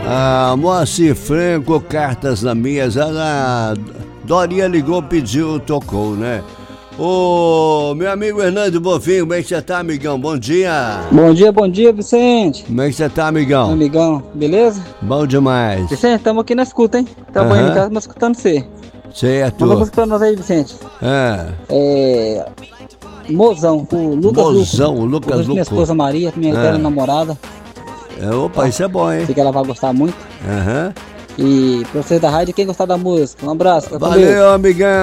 Moacir Franco, cartas na mesa. Dorinha ligou, pediu, tocou, né? Ô, meu amigo Hernando Bovinho, como é que você tá, amigão? Bom dia. Bom dia, Vicente. Como é que você tá, amigão? Amigão, beleza? Bom demais. Vicente, estamos aqui na escuta, hein? Estamos indo em casa, mas escutando você. Certo. Manda música pra nós aí, Vicente. Mozão, o Lucas Mozão, o Lucas Luco. Minha esposa Maria, minha eterna namorada. Opa, isso é bom, hein? Sei que ela vai gostar muito. Aham. E pra vocês da rádio, quem gostar da música, um abraço. Valeu, amigão.